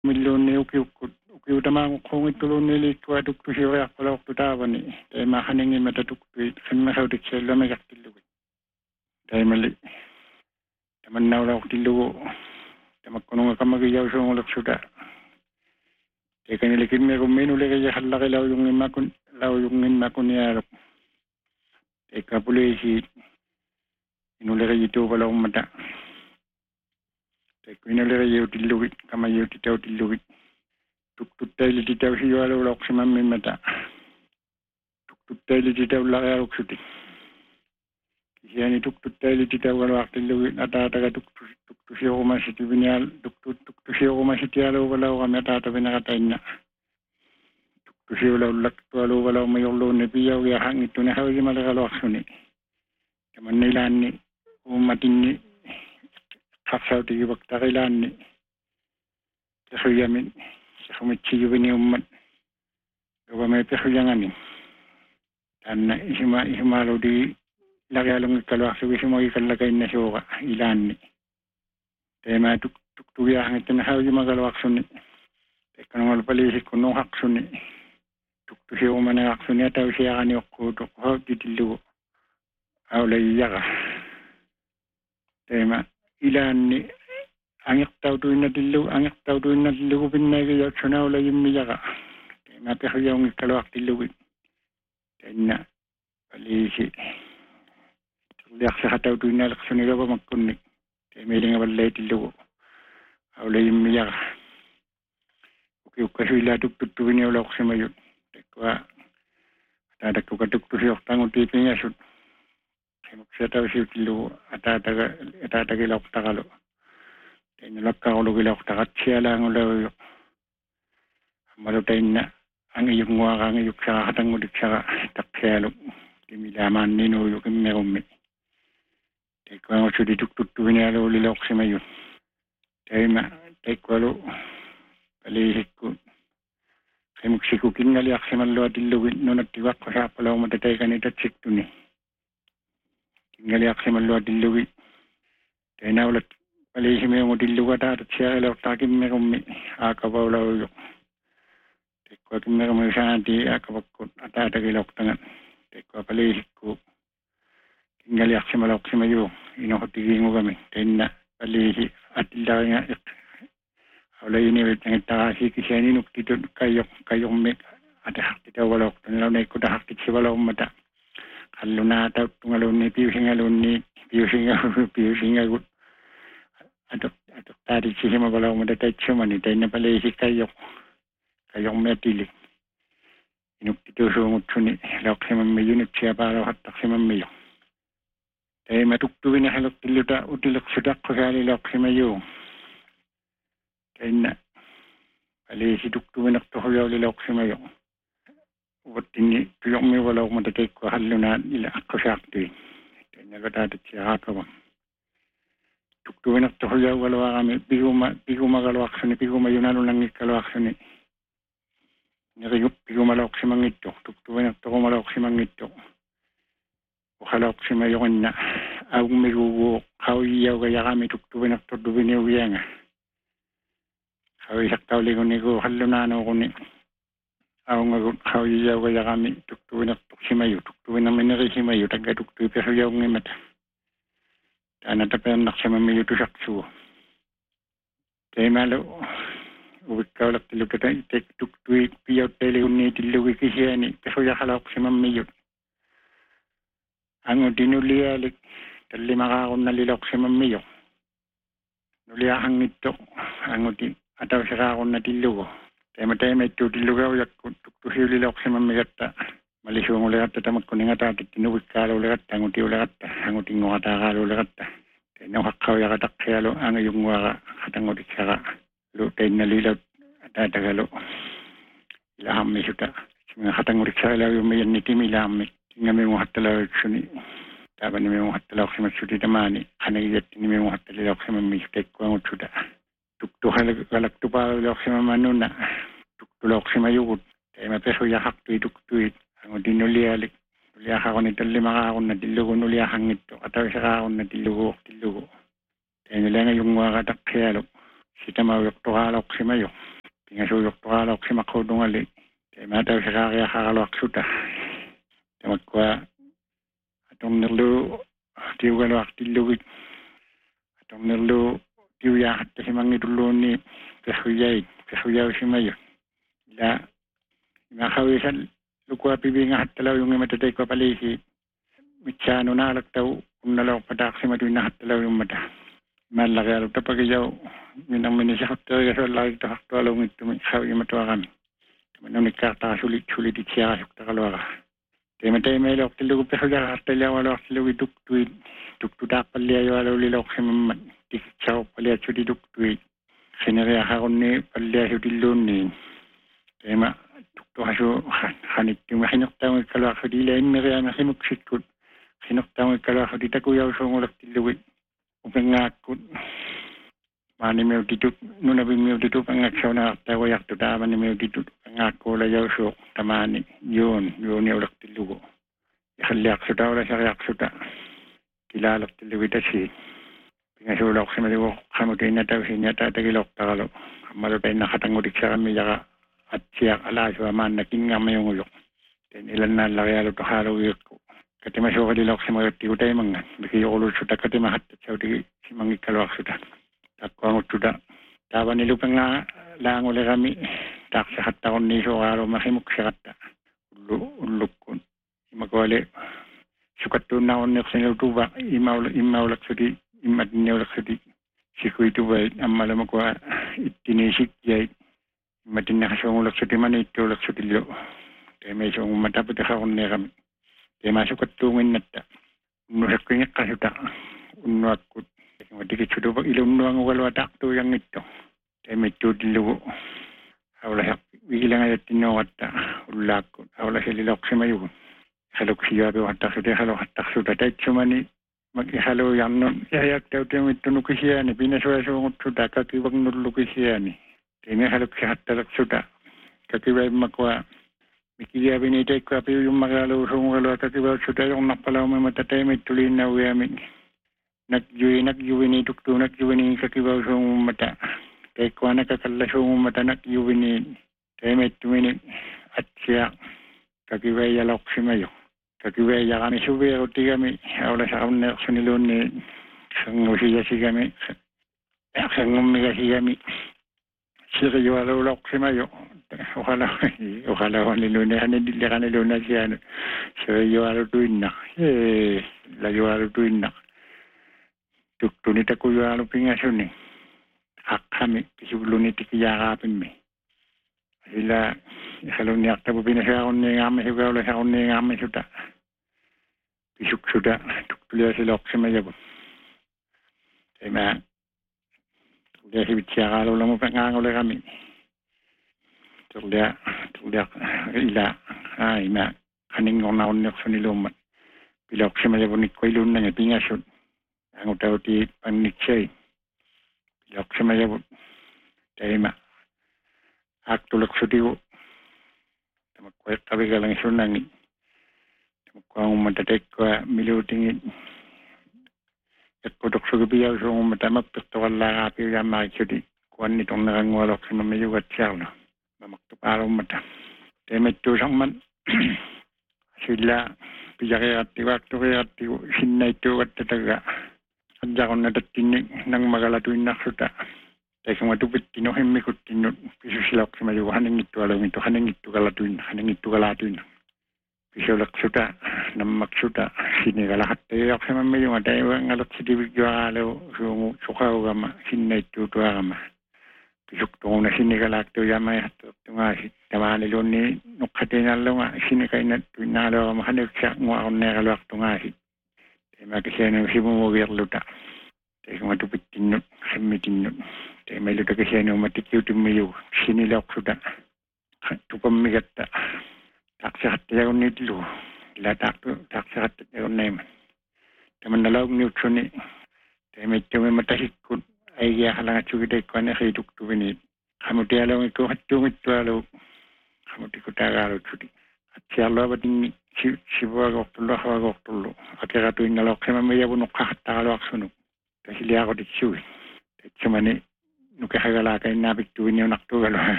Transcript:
Milone ukiutama kung itulong nilikwa tuktusiwa pala uktutawani dahil makaningi matatuktuit kan makaudik sa ilo magaktiluwi dahil mali taman na wala uktiluwo tamak kunong kamagayaw sa ngulak suda dahil kanilikin may kumino kaya halaki law yung imakun niyarap dahil kapulisi inuli kayo ito pala umata dahil inuli kayo tiluwit kamayo titaw tiluwit Tutay titaw si wala wala si mami mata. Tutay titaw laki ako suti. Kaya ni tutay titaw wala waktu luwit atataga tuktusi ako masiti binyal tuktusi ako masiti alo wala kami atatabi nakatayin na. Tuktusi wala wala mayolo ni piyaw yahang ito na hawi malakalawak suni. Kaman nilan ni umatin ni kaksaw tigi baktakilan ni kasuyamin. Sumitsi ni umat gawa may pesuyangan ni dan isimalo di lagi along kalwak so isimo ikalagay na siya ilan ni tema tuktuya ang ito na hawi magalwak so ni teka nang malpalisik ko nung hakso ni tuktuya umana hakso ni ataw siya kani okutok hawag ditilugo awlay yaka tema ilan ni angik tahu tu ina dilu pinai ya chuna wala yumiyaka tema pe hoya ngi kalwak dilu tena palisi liak sa tahu tu ina laksuni ga makunni tema linga wala dilu wala yumiyaka uki ukasila tuk ini wala ksimayut tekwa ada kukatuk tu siok tangu tipinya sud kemuk sa tahu si dilu ata lok takalo Nilakka ulo gilak takatsia lang ulo malutay na ang iyong waka ang iyong sa katangudik sa takselo timilaman nino yung merumi teko ang uso dituktutuin niya ulo lilok si mayo teko ulo palisik ko kay magsikukin nga liyak si malo at iluwin no nagtiwak ko sa palaw matatay ka nito tsikto ni kinggaliyak si malo at iluwin tayo na ulat Palisi may modillo ka at siya ilaw takin may kumi akabaw law yung tekwa kim may kumi sa nanti akabagkot at atagilaw tangan tekwa palisi ko kinggaliak si malawak si mayo inokotigin mo kami tayo na palisi at ilaw nga wala yun ang itakasi kasi ninok dito kayong may at hakita walawak tanalaw na ikudahakit si walawak mata kalo na ataw tungalaw ni piyusing agut Atok tadi sih mabalau mendekat cuma ni, tapi nak palisi kayong metili. Inuk itu sungut suni, lok si mamiyo ni siapa lau hatak si mamiyo. Tapi matuktuin na halok tiluta utilok sudak ko sali lok si mayo. Tapi nak palisi tuktuin nak tuhuyaw li lok si mayo. Ubat ini tuyok mi walau mendekat ko haluna ila ako sakti. Tapi nakatatat siya hakawang. Tuktuin at tuhuyaw walawa kami piguma kalawak sani piguma yunalo lang ikalawak sani piguma lawak si mangito tuktuin at tuhumalawak si mangito ukalawak si mayon na awang migugo kawiyaw kaya kami tuktuin at tudubin niyo nga kawiyak tawli ko nigo halunano ko ni awang kawiyaw kaya kami tuktuin at tuktuin namin nari si mayo taga tuktuin pero yaw ng mata Ana tapen nak sama mi tu saksu. Kay malo ubik ka lak tilu kata tek tuk tui piau tele unni tilu ki siani peso ya halak sama mi. Ang dinulia lik tali makakon na lilok sama mi. Nulia hang nito ang di ataw sa kakon na tilu. Kay matay may tu tilu ka yak tuk tu lilok sama mi kata. Malisyo mo lahat tamat ko nga tatit tinuwik ka lahat tanguti lahat tanguti ngo kata ka lahat no hakkaw ya katak kayalo ang yung waka katanguti ka lo tay nalilaw at tagalo ilaham may suta mga katanguti ka law yung mayan ni timilaham nga may mga hatalaw suni taban may mga hatalaw si matsuti tamani kanagiyat ni may mga hatalaw si mamistek ko ang utsuda tuktuhalak tupa law si mamanuna tuktulaw si mayukot tay mapeso ya haktuit tuktuit ang dinulialik, nuliak ako nito lima ako na dilugo, nuliakang ito. Ataw siya ako na dilugo. Kaya nila nga yung mga katak kaya, sita mawag to kalok si mayo. pingasuyuktuqaloqsi maqudungali taimatausiqaariaqaraloaqsuta tamakkua atornerlu tiugaluartillugit atornerlu tiuyaahattasimangitulluunni perruyausimayu ila imaaqawisal lukuapivingahattalauyungimatataikua palisi mitsaanunaalaqtau unnaloqpataaqsimatuinnahattalauyummata mallaqialutapakijau minamminisaqutterigasollaaqittoqartualungittumi qawimatuaqami tamanunnikkaartarasulit-sulititsiaqasuktaqaluaqa teemataimailortillugu perruyaqartaliawaloartillugi tuktutaaqpalliajualuuliloqsimammat tikitsaruppaliatsuti tuktuit qineriaqarunni palliasutilluunni teema tuktuqasu qanittumi qinertaungikkaluarsuti ilaimmeriamaqimuksikkut qinertaungikkaluarsuti takuyausuungulaqtillugi upengaakut maanimiutitut nunapimiutitut pangaksaunaqartaquiartu taamanimiutitut pangaakkuulajausuuq tamaani yuuniulaqtillugu iqalliaqsutaulasariaqsuta kilaalertillugi tasiit pingasuuloqsimaligu qamutiinnatausiinnataatakiloqtaqalu ammalutainnaqatangutiksarammiyaqa atsiaq alaasua maanna kinngaamayunguyoq ten ilannaallarialutoqaalugiiqqu katimasuuqaliloqsimayuttiguutaimanga mikiyoquluutsuta katimahattatsauti simangikkaluarsuta takkuangutsuta taavanilupenga laangulerami taqsaqattaqunniisuoqaalumaqimuksiqatta ullukkun imakuali sukattuunnaaqunniqsinilutuva immaulaqsuti immatinniulaqsuti sikuituvait ammalumakua ittiniisikyait immatinneqasuungulaqsuti maniittuulaqsutillu teemeisuungummataputiqaqunniiqami teemasukattuunginnatta unnusakkuingiqqasuta unnuakkut tikitsutupa ilunnuangugaluataqtuuyangittu teemittuutillugu aulasaq vigilangajattinnuuqatta ullaakkut aulasililoqsimayugu iqaluksijuapiuqattaqsuti iqaluqattaqsuta taitsumani iqaluujarnun iaqtautiumittunukisiani pinasuasuungutsuta kakivagnulukisiani teemi iqaluksiqattalaqsuta kakivaimmakua mikiyaapiniitaikkuapi uyummaqaaluusuungugalua kakivautsuta yornarpalaumimata taimittuliinnauyaami nakjuvini tuktuu nakjuvini kakivausuungummata taikkuanakakallasuungummata nakjuvini taimittumini atsia kakivaijaloqsimayu kakivaijaqamisuviirutigami aulasaqunneersuniluunni qangusigasigami qangummigasigami sirijualuuloqsimayu uqalauanilunaqanilunasianu sirijualutuinnaq lajualutuinnaq tuktuni takuyualupingasuni qaqqami kisuvluni tikiyaaqaapimmi ila iqalunniartapupinasuaqunniingaamisugaulasaaqunniingaamisuta pisuksuta tuktuliasiloqsimayavut taima tuliasivitsiaqaalulamu pangaangulerami tulia ila ima qaningornaqunniqsuniluummat piloqsimayavunnikkuiluunnanga pingasut angutauti pannitsai piloqsimayavut taima aktulaqsutigu tamakkuiqqavigalangisunangi tamakkuangummata taikkua miluutingit yakkutoqsugipiyausuungummata amappiqtoqallaaqaapiuyaammaaqitsuti kuannitornerangualoqsimammayugatsiarlu mamaktuqaalummata taimittuusarman silla pijaqiqattivaaqtuqiqattigu sinnaittuugattataga ajjaqunnatattinni nangmagalatuinnarsuta taiksumatupittinnu himmikuttinnut pisusiloqsimayugu haningittualungittu haningittugalatuinna pisuleqsuta nammaksuta sinigalaqattayoqsimammayunga taivangalersitivigguaqaalu suungu suqaugama sinnaittuutuaqama pisuktuuna sinigalaaktuuyaamaihattuartungaasi tamaaniluunni nuqqatiinallunga sinikainattuinnaaluarama haniksaaqnguaqunneeqaluartungaasi taimakisianu simumugiarluta taikumatupittinnut qimmitinnut taimailutakisianuuma tikkiutimmiyu siniloqsuta tupammigatta taqsiqattajagunniitillugu ila taqsiqattajagunnaiman tamannalaugniutsuni taimittumimatahikkut aigiaqalangatsugitaikkuani qiituktuvini qamutialungikku hattuungittualu qamutikutaagaalutsuti atsiarluapatinni sivuagortullu aqavagortullu aqiqatuinnaloqsimammayavunu qahattaqaluaqsunuk tasiliaqutitsugi taitsumani nukehagalaakainnaapiktuvinniunartugalu